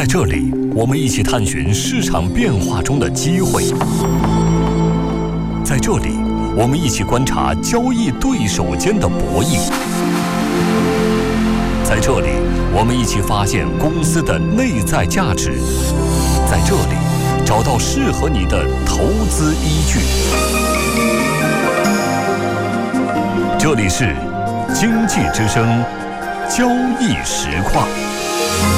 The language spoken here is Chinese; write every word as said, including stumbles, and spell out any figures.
在这里，我们一起探寻市场变化中的机会；在这里，我们一起观察交易对手间的博弈；在这里，我们一起发现公司的内在价值；在这里，找到适合你的投资依据。这里是经济之声交易实况。